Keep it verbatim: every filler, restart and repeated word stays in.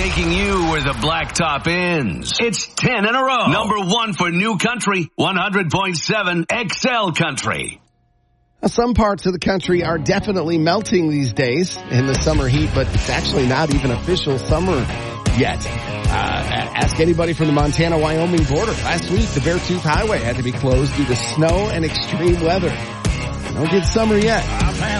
taking you where the blacktop ends. It's ten in a row. Number one for New Country, one hundred point seven X L Country. Some parts of the country are definitely melting these days in the summer heat, but it's actually not even official summer yet. Uh, ask anybody from the Montana-Wyoming border. Last week, the Beartooth Highway had to be closed due to snow and extreme weather. Don't get summer yet.